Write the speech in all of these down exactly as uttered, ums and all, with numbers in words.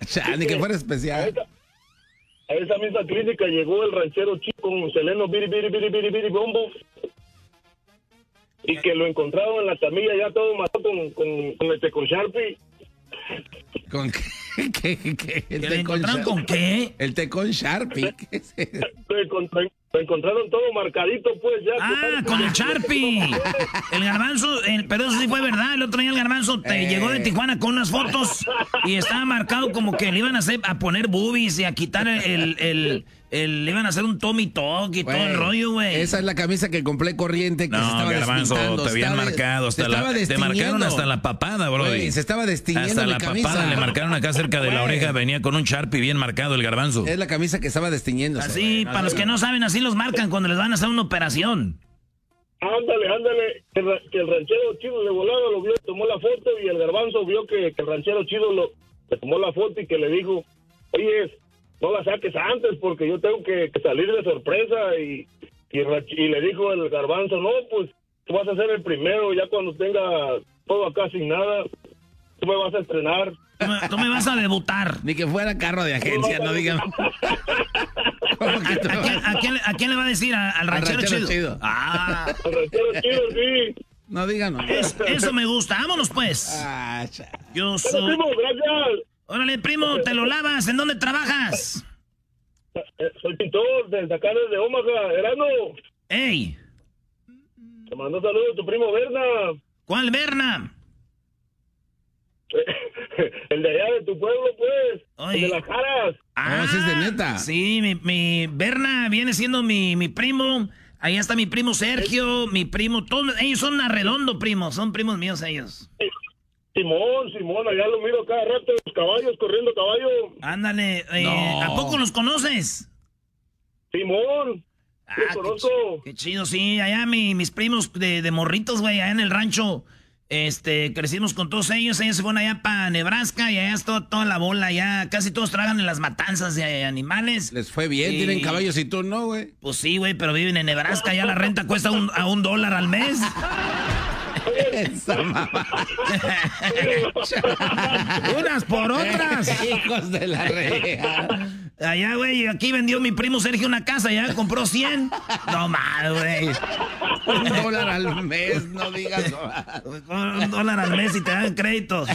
Ya, ni que fuera especial. A esa, a esa misma clínica llegó el ranchero chico con Seleno Biri Biri Biri Biri Biri Bombo. Y que lo encontraron en la camilla ya todo matado con, con, con este con Sharpie. ¿Con qué? ¿Qué, qué? ¿El ¿Que té le encontraron con, con qué? El té con Sharpie. ¿Qué es eso? Lo, encontraron, lo encontraron todo marcadito, pues ya. Ah, con el Sharpie. El Garbanzo, el, pero eso sí fue verdad. El otro día el Garbanzo te Eh. llegó de Tijuana con unas fotos y estaba marcado como que le iban a hacer a poner boobies y a quitar el, el, el, el- le iban a hacer un Tommy Talk y todo el rollo, güey. Esa es la camisa que compré corriente que No, se estaba Garbanzo, despintando. te habían Estaba- marcado hasta se la, estaba te marcaron destiñendo. hasta la papada, bro. Güey, se estaba destiñendo Hasta mi la camisa. papada le marcaron acá cerca de la Güey. oreja, venía con un Sharpie bien marcado el Garbanzo. Es la camisa que estaba destiñendo. Así, para los que no saben, así los marcan cuando les van a hacer una operación. Ándale, ándale, que, ra- que el ranchero chido de volada lo vio, tomó la foto y el Garbanzo vio que, que el ranchero chido lo, le tomó la foto y que le dijo, oye, no la saques antes porque yo tengo que, que salir de sorpresa y, y, ra- y le dijo el Garbanzo, no, pues tú vas a ser el primero, ya cuando tenga todo acá sin nada, tú me vas a estrenar. Tú me, tú me vas a debutar. Ni que fuera carro de agencia, no digan. ¿Cómo que tú ¿A, a quién, a quién- a quién le va a decir? ¿A- ¿Al ranchero, ranchero chido? chido. Ah, El ranchero chido, sí. No digan. No. es- eso me gusta. Vámonos, pues. Ah, cha- Yo Bueno, soy... primo, gracias. Órale, primo, te lo lavas. ¿En dónde trabajas? Eh, Soy pintor desde acá desde Omaha, Erano. ¡Ey! Te mando saludos a tu primo Berna. ¿Cuál Berna? El de allá de tu pueblo, pues. Oye. El de las Jaras. Ah, ese es de neta. Sí, mi, mi Berna viene siendo mi, mi primo. Ahí está mi primo Sergio, mi primo, todos, ellos son arredondo, primos, son primos míos ellos. Simón, Simón, allá lo miro cada rato, los caballos, corriendo caballo. Ándale, eh, No. ¿a poco los conoces? Simón, Ah, los qué, conozco. ch- qué chido, sí, allá mi- mis primos de, de morritos, güey, allá en el rancho, este, crecimos con todos ellos, ellos se fueron allá para Nebraska y allá está toda la bola, allá casi todos trabajan en las matanzas de animales. Les fue bien, Y- tienen caballos y tú no, güey. Pues sí, güey, pero viven en Nebraska, allá la renta cuesta un, a un dólar al mes. Esa mamá. Unas por otras. Hijos de la reja. Allá, güey, aquí vendió mi primo Sergio una casa, ya compró cien. No mal, güey. Un dólar al mes, no digas. Un dólar al mes y te dan créditos.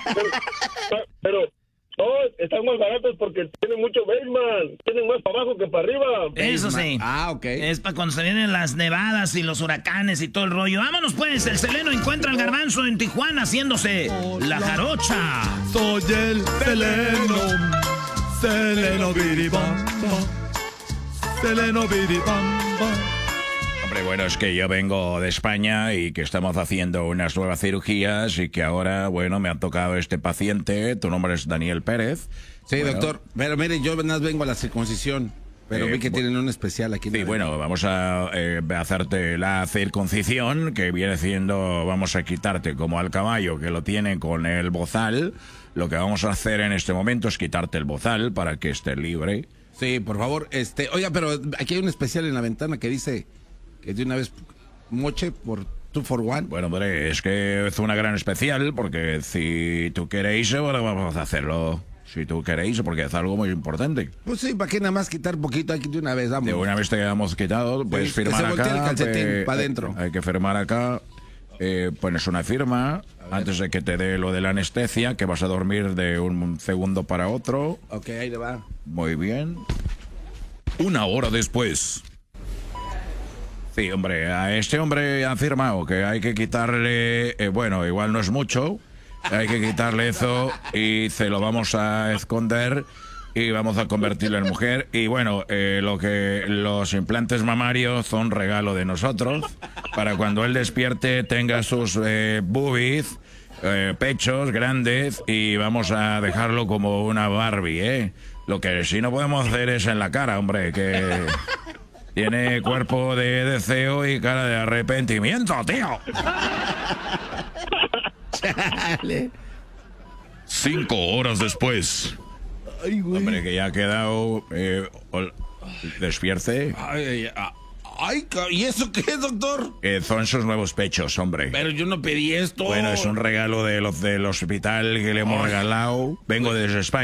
Pero, no, están más baratos porque tienen mucho basement, tienen más para abajo que para arriba. Eso sí. Ah, ok. Es para cuando se vienen las nevadas y los huracanes y todo el rollo. Vámonos pues, el Seleno encuentra al Garbanzo en Tijuana haciéndose la jarocha. Soy el Seleno, Seleno biribamba, Seleno biribamba. Hombre, bueno, es que yo vengo de España y que estamos haciendo unas nuevas cirugías y que ahora, bueno, me ha tocado este paciente. Tu nombre es Daniel Pérez. Sí, Bueno, doctor. Pero mire, yo nada más vengo a la circuncisión. Pero Eh, vi que bu- tienen un especial aquí. en Sí, la- bueno, vamos a eh, hacerte la circuncisión, que viene siendo, vamos a quitarte como al caballo que lo tiene con el bozal. Lo que vamos a hacer en este momento es quitarte el bozal para que esté libre. Sí, por favor. Este, oiga, pero aquí hay un especial en la ventana que dice que de una vez moche por two for one. Bueno, hombre, es que es una gran especial, porque si tú queréis, bueno, vamos a hacerlo. Si tú queréis, porque es algo muy importante. Pues sí, ¿para qué nada más quitar poquito aquí de una vez? Vamos. De una vez te hemos quitado, puedes que firmar se voltee acá. el calcetín eh, pa' dentro. Hay que firmar acá. Eh, pones una firma antes de que te dé lo de la anestesia, que vas a dormir de un segundo para otro. Ok, ahí le va. Muy bien. Una hora después. Sí, hombre, a este hombre ha firmado que hay que quitarle, eh, bueno, igual no es mucho, hay que quitarle eso y se lo vamos a esconder y vamos a convertirlo en mujer. Y bueno, eh, lo que los implantes mamarios son regalo de nosotros para cuando él despierte tenga sus eh, boobies, eh, pechos grandes y vamos a dejarlo como una Barbie, ¿eh? Lo que sí no podemos hacer es en la cara, hombre, que tiene cuerpo de deseo y cara de arrepentimiento, tío. Chale. Cinco horas después. Ay, güey. Hombre, que ya ha quedado... Eh, ol- despierte. Ay, ay, ay, ay, ca- ¿y eso qué es, doctor? Que son sus nuevos pechos, hombre. Pero yo no pedí esto. Bueno, es un regalo de los del hospital que le hemos regalado. Vengo desde España.